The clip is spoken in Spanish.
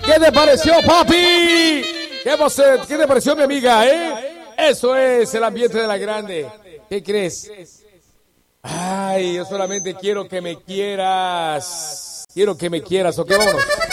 ¿Qué te pareció, papi? ¿Qué te pareció, mi amiga, Eso es el ambiente de la grande. ¿Qué crees? Ay, yo solamente quiero que me quieras. Quiero que me quieras, ¿ok? Vámonos.